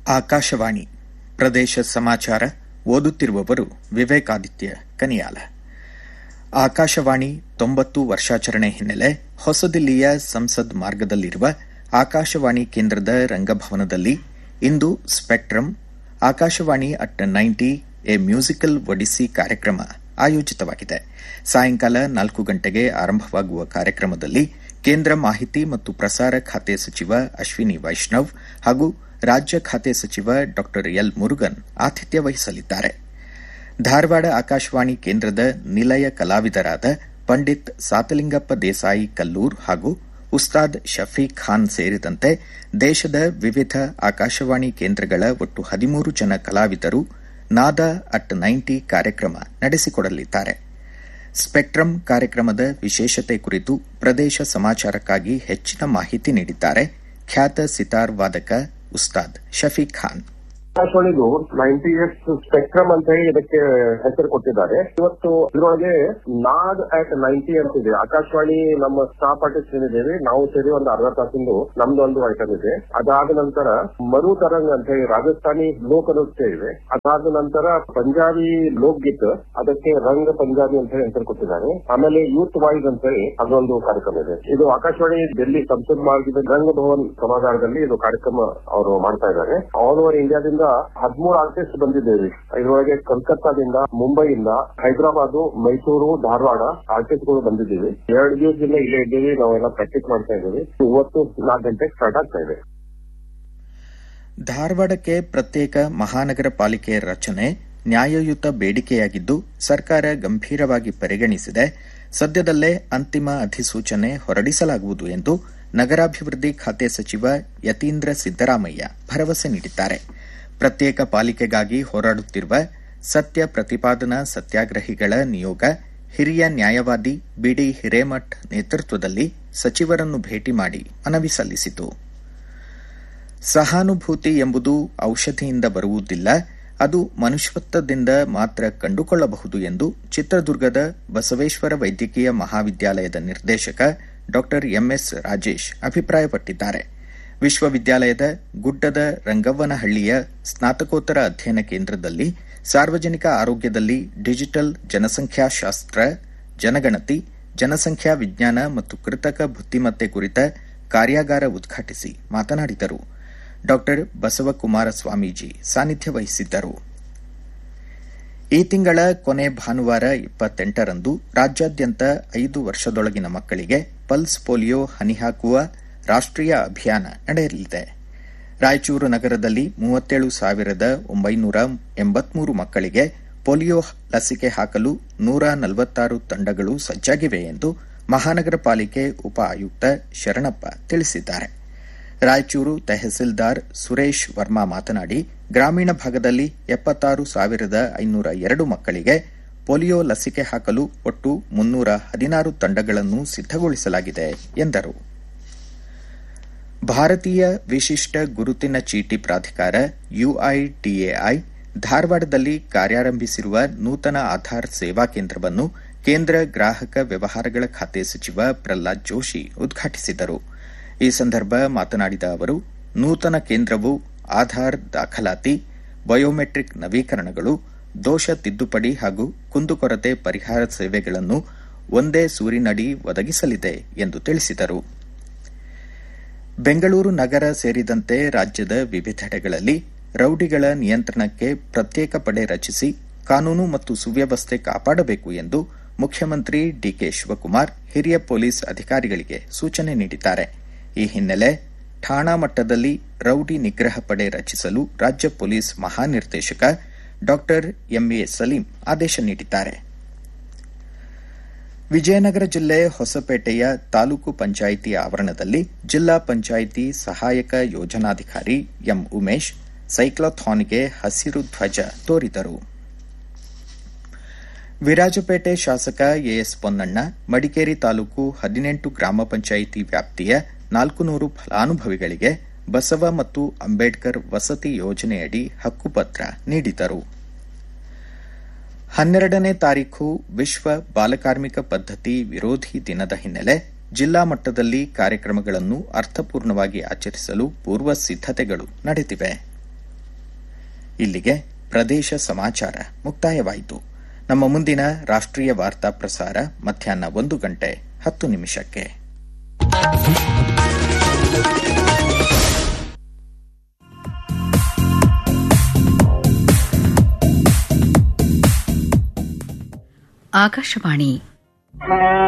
ಆಕಾಶವಾಣಿ ಪ್ರದೇಶ ಸಮಾಚಾರ ಓದುತ್ತಿರುವವರು ವಿವೇಕಾದಿತ್ಯ ಕನಿಯಾಲ. ಆಕಾಶವಾಣಿ 90 ವರ್ಷಾಚರಣೆ ಹಿನ್ನೆಲೆ ಹೊಸದಿಲ್ಲಿಯ ಸಂಸದ್ ಮಾರ್ಗದಲ್ಲಿರುವ ಆಕಾಶವಾಣಿ ಕೇಂದ್ರದ ರಂಗಭವನದಲ್ಲಿ ಇಂದು spectrum Akashvani at 90 A musical Odissi ಕಾರ್ಯಕ್ರಮ ಆಯೋಜಿತವಾಗಿದೆ. ಸಾಯಂಕಾಲ 4 ಗಂಟೆಗೆ ಆರಂಭವಾಗುವ ಕಾರ್ಯಕ್ರಮದಲ್ಲಿ ಕೇಂದ್ರ ಮಾಹಿತಿ ಮತ್ತು ಪ್ರಸಾರ ಖಾತೆ ಸಚಿವ ಅಶ್ವಿನಿ ವೈಷ್ಣವ್ ಹಾಗೂ ರಾಜ್ಯ ಖಾತೆ ಸಚಿವ ಡಾ ಎಲ್ ಮುರುಗನ್ ಆತಿಥ್ಯ ವಹಿಸಲಿದ್ದಾರೆ. ಧಾರವಾಡ ಆಕಾಶವಾಣಿ ಕೇಂದ್ರದ ನಿಲಯ ಕಲಾವಿದರಾದ ಪಂಡಿತ್ ಸಾತಲಿಂಗಪ್ಪ ದೇಸಾಯಿ ಕಲ್ಲೂರ್ ಹಾಗೂ ಉಸ್ತಾದ್ ಶಫೀಕ್ ಖಾನ್ ಸೇರಿದಂತೆ ದೇಶದ ವಿವಿಧ ಆಕಾಶವಾಣಿ ಕೇಂದ್ರಗಳ ಒಟ್ಟು 13 ಜನ ಕಲಾವಿದರು ನಾದ ಅಟ್ 90 ಕಾರ್ಯಕ್ರಮ ನಡೆಸಿಕೊಡಲಿದ್ದಾರೆ. ಸ್ಪೆಕ್ಟ್ರಮ್ ಕಾರ್ಯಕ್ರಮದ ವಿಶೇಷತೆ ಕುರಿತು ಪ್ರದೇಶ ಸಮಾಚಾರಕ್ಕಾಗಿ ಹೆಚ್ಚಿನ ಮಾಹಿತಿ ನೀಡಿದ್ದಾರೆ ಖ್ಯಾತ ಸಿತಾರ್ ವಾದಕ ಉಸ್ತಾದ್ ಶಫೀಕ್ ಖಾನ್. ಆಕಾಶವಾಣಿಗೂ 90 ಇಯರ್ಸ್ ಸ್ಪೆಕ್ಟ್ರಮ್ ಅಂತ ಹೇಳಿ ಇದಕ್ಕೆ ಹೆಸರು ಕೊಟ್ಟಿದ್ದಾರೆ. ಇವತ್ತು ಇದರೊಳಗೆ ನಾದ್ ಅಟ್ 90 ಅಂತಿದೆ. ಆಕಾಶವಾಣಿ ನಮ್ಮ ಸ್ಟಾಫ್ ಆರ್ಟಿಸ್ಟ್ ಏನಿದ್ದೇವೆ ನಾವು ಸೇರಿ ಒಂದು ಅರ್ಧ ತಾಸಿಂದು ನಮ್ದು ಒಂದು ಐಟಮ್ ಇದೆ. ಅದಾದ ನಂತರ ಮರು ತರಂಗ್ ಅಂತ ಹೇಳಿ ರಾಜಸ್ಥಾನಿ ಲೋಕ ನೃತ್ಯ ಇದೆ. ಅದಾದ ನಂತರ ಪಂಜಾಬಿ ಲೋಕ್ ಗೀತ್ ಅದಕ್ಕೆ ರಂಗ್ ಪಂಜಾಬಿ ಅಂತ ಹೇಳಿ ಹೆಸರು ಕೊಟ್ಟಿದ್ದಾರೆ. ಆಮೇಲೆ ಯೂತ್ ವಾಯ್ಸ್ ಅಂತ ಹೇಳಿ ಅದೊಂದು ಕಾರ್ಯಕ್ರಮ ಇದೆ. ಇದು ಆಕಾಶವಾಣಿ ಡೆಲ್ಲಿ ಸಂಸದ್ ಮಾರ್ಗದ ರಂಗ ಭವನ್ ಸಭಾಗಾರದಲ್ಲಿ ಇದು ಕಾರ್ಯಕ್ರಮ ಅವರು ಮಾಡ್ತಾ ಇದ್ದಾರೆ. ಆಲ್ ಓವರ್ ಇಂಡಿಯಾದಿಂದ 13 ಆರ್ಟಿಸ್ಟ್ ಬಂದಿದ್ದೇವೆ. ಇದರೊಳಗೆ ಕಲ್ಕತ್ತಾದಿಂದ, ಮುಂಬೈಯಿಂದ, ಹೈದರಾಬಾದ್, ಮೈಸೂರು, ಧಾರವಾಡ ಆರ್ಟಿಸ್ಟ್ಗಳು ಬಂದಿದ್ದೀವಿ. 2 ದಿವಸದಿಂದ ಇಲ್ಲೇ ಇದ್ದೀವಿ. ನಾವೆಲ್ಲ ಪ್ರಾಕ್ಟೀಸ್ ಮಾಡ್ತಾ ಇದ್ದೀವಿ. ಇವತ್ತು 4 ಗಂಟೆಗೆ ಸ್ಟಾರ್ಟ್ ಆಗ್ತಾ ಇದೆ. ಧಾರವಾಡಕ್ಕೆ ಪ್ರತ್ಯೇಕ ಮಹಾನಗರ ಪಾಲಿಕೆ ರಚನೆ ನ್ಯಾಯಯುತ ಬೇಡಿಕೆಯಾಗಿದ್ದು ಸರ್ಕಾರ ಗಂಭೀರವಾಗಿ ಪರಿಗಣಿಸಿದೆ. ಸದ್ಯದಲ್ಲೇ ಅಂತಿಮ ಅಧಿಸೂಚನೆ ಹೊರಡಿಸಲಾಗುವುದು ಎಂದು ನಗರಾಭಿವೃದ್ಧಿ ಖಾತೆ ಸಚಿವ ಯತೀಂದ್ರ ಸಿದ್ದರಾಮಯ್ಯ ಭರವಸೆ ನೀಡಿದ್ದಾರೆ. ಪ್ರತ್ಯೇಕ ಪಾಲಿಕೆಗಾಗಿ ಹೋರಾಡುತ್ತಿರುವ ಸತ್ಯ ಪ್ರತಿಪಾದನಾ ಸತ್ಯಾಗ್ರಹಿಗಳ ನಿಯೋಗ ಹಿರಿಯ ನ್ಯಾಯವಾದಿ ಬಿಡಿ ಹಿರೇಮಠ್ ನೇತೃತ್ವದಲ್ಲಿ ಸಚಿವರನ್ನು ಭೇಟಿ ಮಾಡಿ ಮನವಿ ಸಲ್ಲಿಸಿತು. ಸಹಾನುಭೂತಿ ಎಂಬುದು ಔಷಧಿಯಿಂದ ಬರುವುದಿಲ್ಲ, ಅದು ಮನುಷ್ಯತ್ವದಿಂದ ಮಾತ್ರ ಕಂಡುಕೊಳ್ಳಬಹುದು ಎಂದು ಚಿತ್ರದುರ್ಗದ ಬಸವೇಶ್ವರ ವೈದ್ಯಕೀಯ ಮಹಾವಿದ್ಯಾಲಯದ ನಿರ್ದೇಶಕ ಡಾ ಎಂಎಸ್ ರಾಜೇಶ್ ಅಭಿಪ್ರಾಯಪಟ್ಟಿದ್ದಾರೆ. ವಿಶ್ವವಿದ್ಯಾಲಯದ ಗುಡ್ಡದ ರಂಗವ್ವನಹಳ್ಳಿಯ ಸ್ನಾತಕೋತ್ತರ ಅಧ್ಯಯನ ಕೇಂದ್ರದಲ್ಲಿ ಸಾರ್ವಜನಿಕ ಆರೋಗ್ಯದಲ್ಲಿ ಡಿಜಿಟಲ್ ಜನಸಂಖ್ಯಾಶಾಸ್ತ್ರ, ಜನಗಣತಿ, ಜನಸಂಖ್ಯಾ ವಿಜ್ಞಾನ ಮತ್ತು ಕೃತಕ ಬುದ್ದಿಮತ್ತೆ ಕುರಿತ ಕಾರ್ಯಾಗಾರ ಉದ್ಘಾಟಿಸಿ ಮಾತನಾಡಿದರು. ಡಾ ಬಸವಕುಮಾರ ಸ್ವಾಮೀಜಿ ಸಾನ್ನಿಧ್ಯ ವಹಿಸಿದ್ದರು. ಈ ತಿಂಗಳ ಕೊನೆ ಭಾನುವಾರ 28ರಂದು ರಾಜ್ಯಾದ್ಯಂತ 5 ವರ್ಷದೊಳಗಿನ ಮಕ್ಕಳಿಗೆ ಪಲ್ಸ್ ಪೋಲಿಯೋ ಹನಿ ಹಾಕುವ ರಾಷ್ಟೀಯ ಅಭಿಯಾನ ನಡೆಯಲಿದೆ. ರಾಯಚೂರು ನಗರದಲ್ಲಿ 37,983 ಮಕ್ಕಳಿಗೆ ಪೋಲಿಯೋ ಲಸಿಕೆ ಹಾಕಲು 146 ತಂಡಗಳು ಸಜ್ಜಾಗಿವೆ ಎಂದು ಮಹಾನಗರ ಪಾಲಿಕೆ ಉಪ ಆಯುಕ್ತ ಶರಣಪ್ಪ ತಿಳಿಸಿದ್ದಾರೆ. ರಾಯಚೂರು ತಹಸೀಲ್ದಾರ್ ಸುರೇಶ್ ವರ್ಮಾ ಮಾತನಾಡಿ, ಗ್ರಾಮೀಣ ಭಾಗದಲ್ಲಿ 76,502 ಮಕ್ಕಳಿಗೆ ಪೋಲಿಯೋ ಲಸಿಕೆ ಹಾಕಲು ಒಟ್ಟು 316 ತಂಡಗಳನ್ನು ಸಿದ್ದಗೊಳಿಸಲಾಗಿದೆ ಎಂದರು. ಭಾರತೀಯ ವಿಶಿಷ್ಟ ಗುರುತಿನ ಚೀಟಿ ಪ್ರಾಧಿಕಾರ ಯುಐಡಿಎಐ ಧಾರವಾಡದಲ್ಲಿ ಕಾರ್ಯಾರಂಭಿಸಿರುವ ನೂತನ ಆಧಾರ್ ಸೇವಾ ಕೇಂದ್ರವನ್ನು ಕೇಂದ್ರ ಗ್ರಾಹಕ ವ್ಯವಹಾರಗಳ ಖಾತೆ ಸಚಿವ ಪ್ರಹ್ಲಾದ್ ಜೋಶಿ ಉದ್ಘಾಟಿಸಿದರು. ಈ ಸಂದರ್ಭ ಮಾತನಾಡಿದ ಅವರು, ನೂತನ ಕೇಂದ್ರವು ಆಧಾರ್ ದಾಖಲಾತಿ, ಬಯೋಮೆಟ್ರಿಕ್ ನವೀಕರಣಗಳು, ದೋಷ ತಿದ್ದುಪಡಿ ಹಾಗೂ ಕುಂದುಕೊರತೆ ಪರಿಹಾರ ಸೇವೆಗಳನ್ನು ಒಂದೇ ಸೂರಿನಡಿ ಒದಗಿಸಲಿದೆ ಎಂದು ತಿಳಿಸಿದರು. ಬೆಂಗಳೂರು ನಗರ ಸೇರಿದಂತೆ ರಾಜ್ಯದ ವಿವಿಧೆಡೆಗಳಲ್ಲಿ ರೌಡಿಗಳ ನಿಯಂತ್ರಣಕ್ಕೆ ಪ್ರತ್ಯೇಕ ಪಡೆ ರಚಿಸಿ ಕಾನೂನು ಮತ್ತು ಸುವ್ಯವಸ್ಥೆ ಕಾಪಾಡಬೇಕು ಎಂದು ಮುಖ್ಯಮಂತ್ರಿ ಡಿಕೆ ಶಿವಕುಮಾರ್ ಹಿರಿಯ ಪೊಲೀಸ್ ಅಧಿಕಾರಿಗಳಿಗೆ ಸೂಚನೆ ನೀಡಿದ್ದಾರೆ. ಈ ಹಿನ್ನೆಲೆ ಠಾಣಾ ಮಟ್ಟದಲ್ಲಿ ರೌಡಿ ನಿಗ್ರಹ ಪಡೆ ರಚಿಸಲು ರಾಜ್ಯ ಪೊಲೀಸ್ ಮಹಾನಿರ್ದೇಶಕ ಡಾ ಎಂಎ ಸಲೀಂ ಆದೇಶ ನೀಡಿದ್ದಾರೆ. ವಿಜಯನಗರ ಜಿಲ್ಲೆ ಹೊಸಪೇಟೆಯ ತಾಲೂಕು ಪಂಚಾಯಿತಿ ಆವರಣದಲ್ಲಿ ಜಿಲ್ಲಾ ಪಂಚಾಯಿತಿ ಸಹಾಯಕ ಯೋಜನಾಧಿಕಾರಿ ಎಂ ಉಮೇಶ್ ಸೈಕ್ಲಾಥಾನ್ಗೆ ಹಸಿರು ಧ್ವಜ ತೋರಿದರು. ವಿರಾಜಪೇಟೆ ಶಾಸಕ ಎಎಸ್ ಪೊನ್ನಣ್ಣ ಮಡಿಕೇರಿ ತಾಲೂಕು 18 ಗ್ರಾಮ ಪಂಚಾಯಿತಿ ವ್ಯಾಪ್ತಿಯ 400 ಫಲಾನುಭವಿಗಳಿಗೆ ಬಸವ ಮತ್ತು ಅಂಬೇಡ್ಕರ್ ವಸತಿ ಯೋಜನೆಯಡಿ ಹಕ್ಕುಪತ್ರ ನೀಡಿದರು. 12ನೇ ತಾರೀಖು ವಿಶ್ವ ಬಾಲಕಾರ್ಮಿಕ ಪದ್ಧತಿ ವಿರೋಧಿ ದಿನದ ಹಿನ್ನೆಲೆ ಜಿಲ್ಲಾ ಮಟ್ಟದಲ್ಲಿ ಕಾರ್ಯಕ್ರಮಗಳನ್ನು ಅರ್ಥಪೂರ್ಣವಾಗಿ ಆಚರಿಸಲು ಪೂರ್ವ ಸಿದ್ದತೆಗಳು ನಡೆದಿವೆ. ಇಲ್ಲಿಗೆ ಪ್ರದೇಶ ಸಮಾಚಾರ ಮುಕ್ತಾಯವಾಯಿತು. ನಮ್ಮ ಮುಂದಿನ ರಾಷ್ಟ್ರೀಯ ವಾರ್ತಾ ಪ್ರಸಾರ ಮಧ್ಯಾಹ್ನ 1:10 ಆಕಾಶವಾಣಿ